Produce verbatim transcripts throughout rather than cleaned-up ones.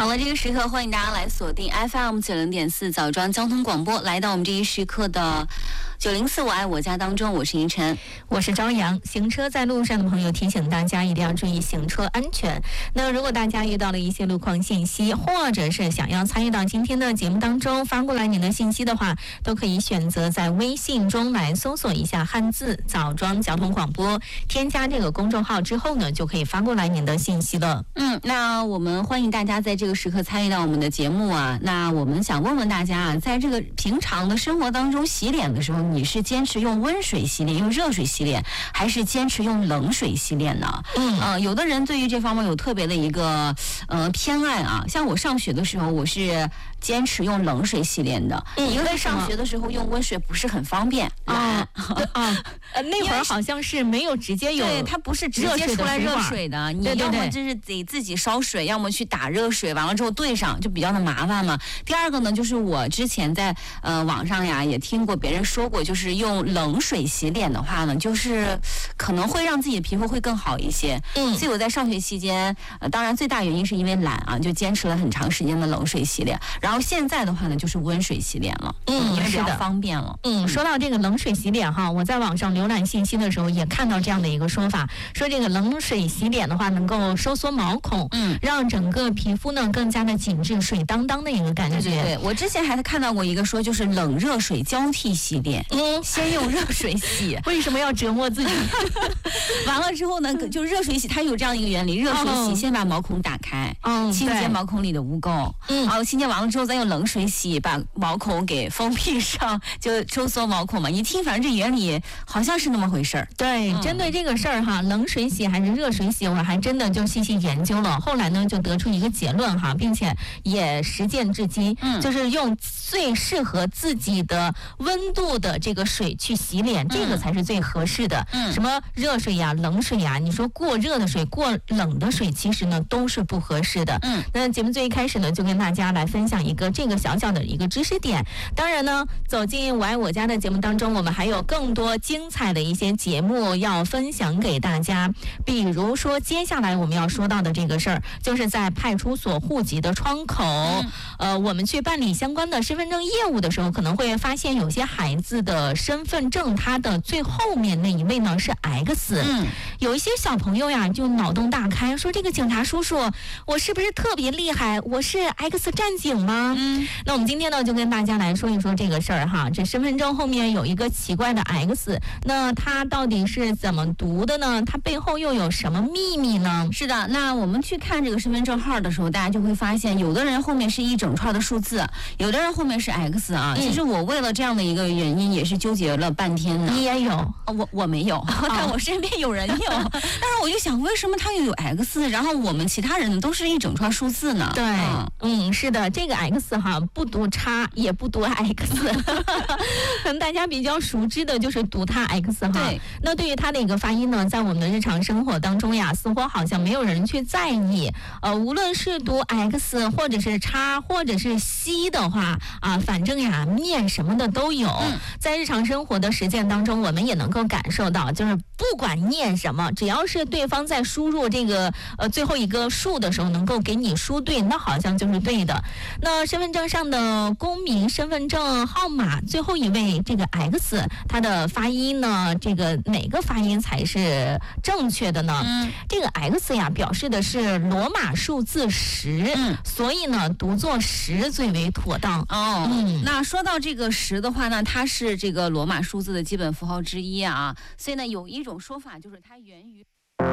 好了，这个时刻欢迎大家来锁定 F M 九零点四枣庄交通广播，来到我们这一时刻的九零四我爱我家当中，我是银晨， 我是朝阳。行车在路上的朋友提醒大家一定要注意行车安全。那如果大家遇到了一些路况信息，或者是想要参与到今天的节目当中发过来您的信息的话，都可以选择在微信中来搜索一下汉字枣庄交通广播，添加这个公众号之后呢，就可以发过来您的信息了。 嗯，那我们欢迎大家在这个时刻参与到我们的节目啊。那我们想问问大家啊，在这个平常的生活当中洗脸的时候，你是坚持用温水洗脸，用热水洗脸，还是坚持用冷水洗脸呢？嗯，呃，有的人对于这方面有特别的一个呃偏爱啊。像我上学的时候，我是坚持用冷水洗脸的，嗯、因为上学的时候用温水不是很方便啊啊。呃，那会儿好像是没有直接有， 对，它不是直接出来热水的，你要么就是得自己烧水，要么去打热水，完了之后兑上，就比较的麻烦嘛。第二个呢，就是我之前在呃网上呀也听过别人说过，就是用冷水洗脸的话呢，就是可能会让自己的皮肤会更好一些。嗯，所以我在上学期间，呃，当然最大原因是因为懒啊，就坚持了很长时间的冷水洗脸。然后现在的话呢，就是温水洗脸了，嗯，因为比较方便了。 嗯，说到这个冷水洗脸哈，我在网上浏览信息的时候也看到这样的一个说法，说这个冷水洗脸的话能够收缩毛孔，嗯，让整个皮肤呢更加的紧致、水当当的一个感觉。 对对对，我之前还看到过一个说，就是冷热水交替洗脸，嗯，先用热水洗， 为什么要折磨自己？ 完了之后呢，就热水洗，它有这样一个原理，热水洗先把毛孔打开，嗯，清洁毛孔里的污垢，嗯，然后清洁完了之后再用冷水洗，把毛孔给封闭上，就收缩毛孔嘛。一听，反正这原理好像是那么回事儿。 对，嗯、针对这个事儿哈，冷水洗还是热水洗，我还真的就细细研究了。后来呢，就得出一个结论哈，并且也实践至今，嗯，就是用最适合自己的温度的这个水去洗脸，嗯、这个才是最合适的。嗯，什么热水呀、冷水呀，你说过热的水、过冷的水，其实呢都是不合适的。嗯，那节目最一开始呢，就跟大家来分享一个这个小小的一个知识点。当然呢，走进我爱我家的节目当中，我们还有更多精彩的一些节目要分享给大家。比如说，接下来我们要说到的这个事儿，就是在派出所户籍的窗口，嗯、呃，我们去办理相关的身份证业务的时候，可能会发现有些孩子的身份证，它的最后面那一位呢是 X。嗯，有一些小朋友呀，就脑洞大开，说这个警察叔叔，我是不是特别厉害？我是 X 战警吗？嗯，那我们今天呢，就跟大家来说一说这个事儿哈。这身份证后面有一个奇怪的 X， 那它到底是怎么读的呢？它背后又有什么秘密呢？ 是的，那我们去看这个身份证号的时候，大家就会发现，有的人后面是一整串的数字，有的人后面是 X 啊。嗯、其实我为了这样的一个原因，也是纠结了半天呢。 你也有？ 我我没有，但我身边有人有。但是我就想，为什么他又有 X， 然后我们其他人都是一整串数字呢？ 对，嗯，嗯是的，这个 X 哈不读叉，也不读 X， 可能大家比较熟知的就是读它 X 哈。对，那对于它的一个发音呢，在我们的日常生活当中呀，似乎好像没有人去在意。呃，无论是读 X 或者是叉或者是 C 的话啊，反正呀念什么的都有。嗯、在日常生活的实践当中，我们也能够感受到，就是不管念什么，只要是对方在输入这个呃最后一个数的时候能够给你输对，那好像就是对的。那身份证上的公民身份证号码最后一位这个 X， 它的发音呢，这个哪个发音才是正确的呢？嗯、这个 X 呀表示的是罗马数字十，嗯、所以呢读作十最为妥当。 哦，嗯、那说到这个十的话呢，它是这个罗马数字的基本符号之一啊，所以呢有一种说法就是它源于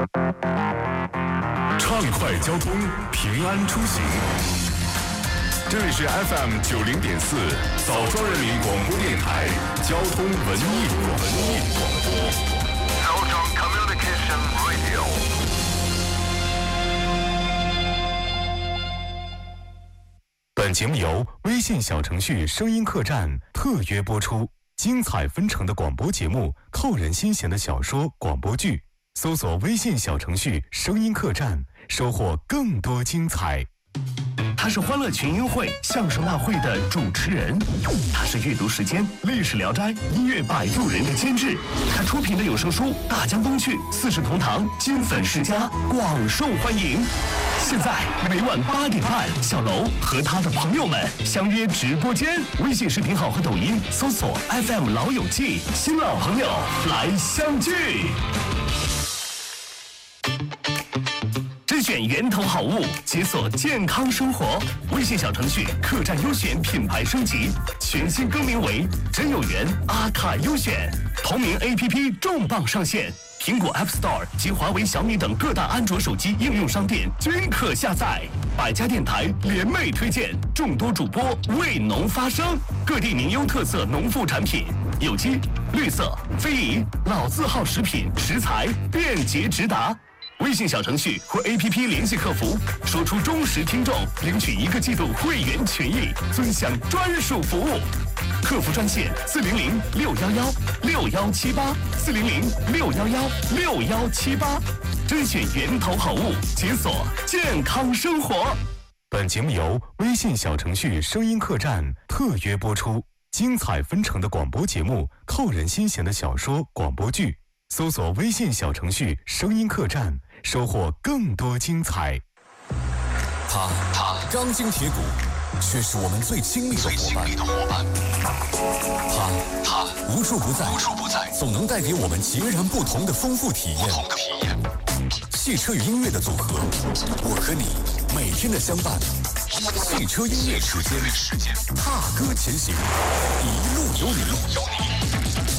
畅快交通，平安出行。这里是 F M 九零点四枣庄人民广播电台交通文艺广播。枣庄 Communication Radio。本节目由微信小程序声音客栈特约播出，精彩纷呈的广播节目，扣人心弦的小说、广播剧，搜索微信小程序声音客栈，收获更多精彩。他是欢乐群英会相声大会的主持人，他是阅读时间历史聊斋音乐摆渡人的监制，他出品的有声书大江东去四世同堂金粉世家广受欢迎。 是在每晚八点半，小楼和他的朋友们相约直播间，微信视频号和抖音搜索 F M 老友记，新老朋友来相聚。甄选源头好物，解锁健康生活。微信小程序客栈优选品牌升级，全新更名为真有缘阿卡优选。同名 A P P 重磅上线，苹果 App Store 及华为、小米等各大安卓手机应用商店均可下载。百家电台联袂推荐，众多主播为农发声，各地名优特色农副产品，有机、绿色、非遗、老字号食品食材便捷直达。微信小程序或 A P P 联系客服，说出忠实听众，领取一个季度会员权益，尊享专属服务。客服专线四零零六幺幺六幺七八四零零六幺幺六幺七八，甄选源头好物，解锁健康生活。 本节目由微信小程序声音客栈特约播出，精彩纷呈的广播节目，扣人心弦的小说广播剧，搜索微信小程序声音客栈，收获更多精彩。 他他钢筋铁骨，却是我们最亲密的伙伴。他他无处不在，无处不在，总能带给我们截然不同的丰富体验。汽车与音乐的组合，我和你每天的相伴。汽车音乐时间，踏歌前行，一路有你。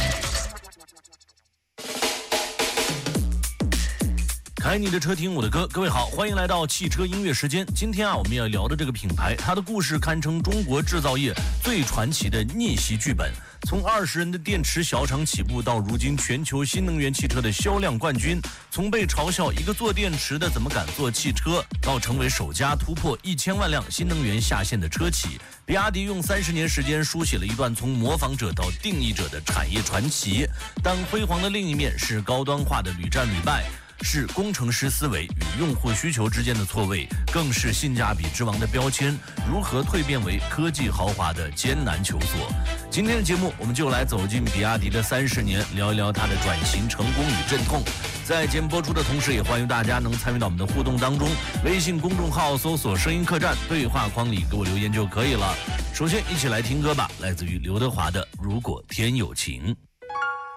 开你的车，听我的歌。各位好，欢迎来到汽车音乐时间。今天啊，我们要聊的这个品牌，它的故事堪称中国制造业最传奇的逆袭剧本。从二十人的电池小厂起步，到如今全球新能源汽车的销量冠军；从被嘲笑一个做电池的怎么敢做汽车，到成为首家突破一千万辆新能源下线的车企。比亚迪用三十年时间书写了一段从模仿者到定义者的产业传奇。但辉煌的另一面是高端化的屡战屡败，是工程师思维与用户需求之间的错位，更是性价比之王的标签如何蜕变为科技豪华的艰难求索。今天的节目，我们就来走进比亚迪的三十年，聊一聊它的转型成功与阵痛。在节目播出的同时，也欢迎大家能参与到我们的互动当中，微信公众号搜索声音客栈，对话框里给我留言就可以了。首先一起来听歌吧，来自于刘德华的《如果天有情》。